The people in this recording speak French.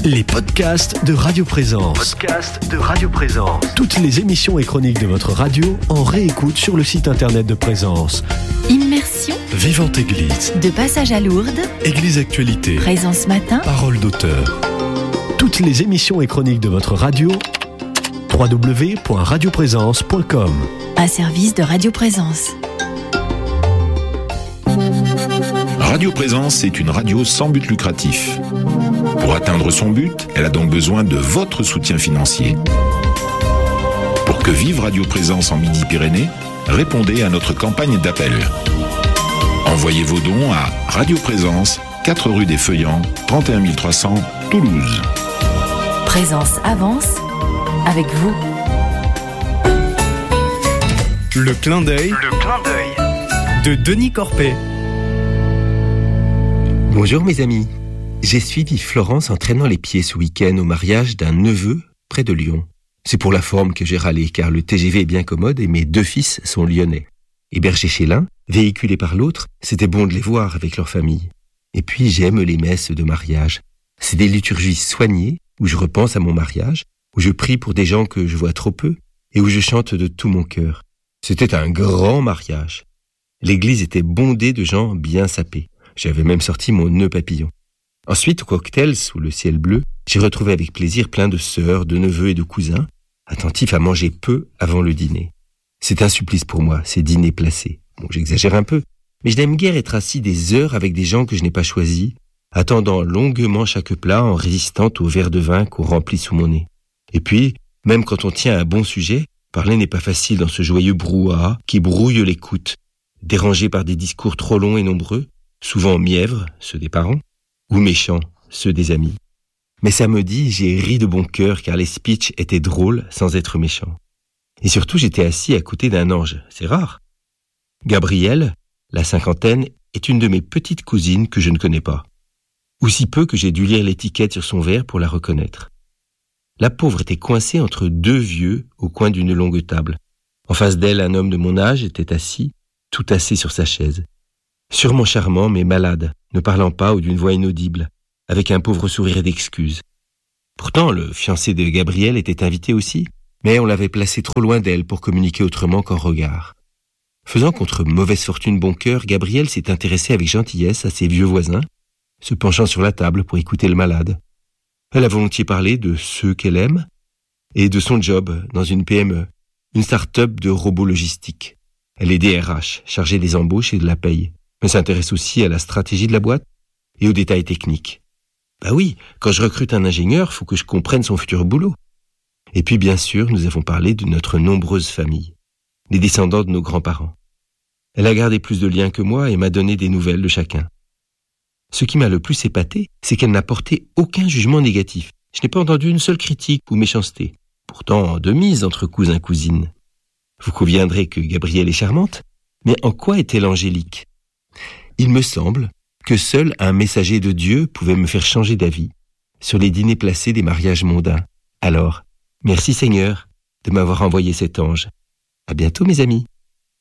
Les podcasts de Radio Présence. Toutes les émissions et chroniques de votre radio en réécoute sur le site internet de Présence. Immersion. Vivante Église. De passage à Lourdes. Église Actualité. Présence matin. Parole d'auteur. Toutes les émissions et chroniques de votre radio. www.radioprésence.com. Un service de Radio Présence. Radio Présence est une radio sans but lucratif. Pour atteindre son but, elle a donc besoin de votre soutien financier. Pour que vive Radio Présence en Midi-Pyrénées, répondez à notre campagne d'appel. Envoyez vos dons à Radio Présence, 4 rue des Feuillants, 31 300, Toulouse. Présence avance avec vous. Le clin d'œil de Denis Corpet. Bonjour mes amis, j'ai suivi Florence en traînant les pieds ce week-end au mariage d'un neveu près de Lyon. C'est pour la forme que j'ai râlé car le TGV est bien commode et mes 2 fils sont lyonnais. Hébergés chez l'un, véhiculés par l'autre, c'était bon de les voir avec leur famille. Et puis j'aime les messes de mariage. C'est des liturgies soignées où je repense à mon mariage, où je prie pour des gens que je vois trop peu et où je chante de tout mon cœur. C'était un grand mariage. L'église était bondée de gens bien sapés. J'avais même sorti mon nœud papillon. Ensuite, au cocktail, sous le ciel bleu, j'ai retrouvé avec plaisir plein de sœurs, de neveux et de cousins, attentifs à manger peu avant le dîner. C'est un supplice pour moi, ces dîners placés. Bon, j'exagère un peu, mais je n'aime guère être assis des heures avec des gens que je n'ai pas choisis, attendant longuement chaque plat en résistant au verre de vin qu'on remplit sous mon nez. Et puis, même quand on tient un bon sujet, parler n'est pas facile dans ce joyeux brouhaha qui brouille l'écoute, dérangé par des discours trop longs et nombreux, souvent mièvres, ceux des parents, ou méchants, ceux des amis. Mais samedi, j'ai ri de bon cœur car les speeches étaient drôles sans être méchants. Et surtout, j'étais assis à côté d'un ange, c'est rare. Gabrielle, la cinquantaine, est une de mes petites cousines que je ne connais pas. Ou si peu que j'ai dû lire l'étiquette sur son verre pour la reconnaître. La pauvre était coincée entre 2 vieux au coin d'une longue table. En face d'elle, un homme de mon âge était assis, tout tassé sur sa chaise. Sûrement charmant, mais malade, ne parlant pas ou d'une voix inaudible, avec un pauvre sourire d'excuse. Pourtant, le fiancé de Gabrielle était invité aussi, mais on l'avait placé trop loin d'elle pour communiquer autrement qu'en regard. Faisant contre mauvaise fortune bon cœur, Gabrielle s'est intéressée avec gentillesse à ses vieux voisins, se penchant sur la table pour écouter le malade. Elle a volontiers parlé de ceux qu'elle aime et de son job dans une PME, une start-up de robots logistiques. Elle est DRH, chargée des embauches et de la paye. Mais s'intéresse aussi à la stratégie de la boîte et aux détails techniques. Bah oui, quand je recrute un ingénieur, faut que je comprenne son futur boulot. Et puis bien sûr, nous avons parlé de notre nombreuse famille, des descendants de nos grands-parents. Elle a gardé plus de liens que moi et m'a donné des nouvelles de chacun. Ce qui m'a le plus épaté, c'est qu'elle n'a porté aucun jugement négatif. Je n'ai pas entendu une seule critique ou méchanceté. Pourtant, de mise entre cousins-cousines. Vous conviendrez que Gabrielle est charmante, mais en quoi est-elle angélique ? Il me semble que seul un messager de Dieu pouvait me faire changer d'avis sur les dîners placés des mariages mondains. Alors, merci Seigneur de m'avoir envoyé cet ange. À bientôt mes amis.